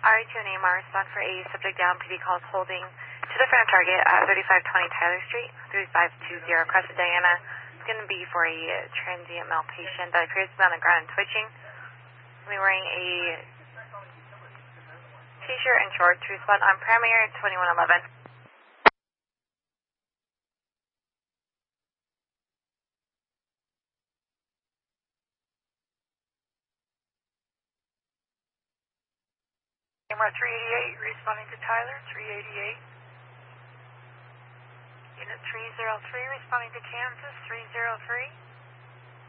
RE2 and AMR respond for a subject down. PD calls holding to the front of target at 3520 Tyler Street, 3520 Crescent Diana. It's going to be for a transient male patient that appears to be on the ground and twitching. We're wearing a t-shirt and shorts to respond on primary 2111. AMR 388 responding to Tyler, 388. Unit 303 responding to Kansas, 303.